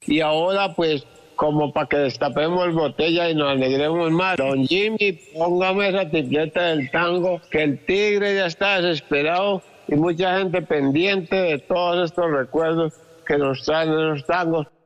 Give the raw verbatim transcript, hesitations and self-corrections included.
y ahora pues como para que destapemos botella y nos alegremos más. Don Jimmy, póngame esa tripleta del tango, que el tigre ya está desesperado y mucha gente pendiente de todos estos recuerdos que nos traen los tangos.